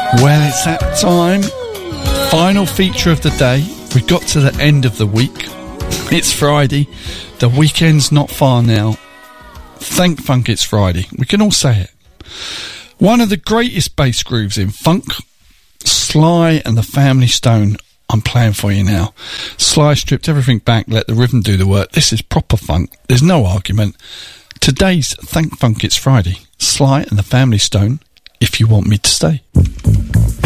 Well, it's that time. Final feature of the day. We've got to the end of the week. It's Friday. The weekend's not far now. Thank funk it's Friday. We can all say it. One of the greatest bass grooves in funk, Sly and the Family Stone. I'm playing for you now. Sly stripped everything back, let the rhythm do the work. This is proper funk. There's no argument. Today's Thank Funk It's Friday. Sly and the Family Stone, If You Want Me to Stay.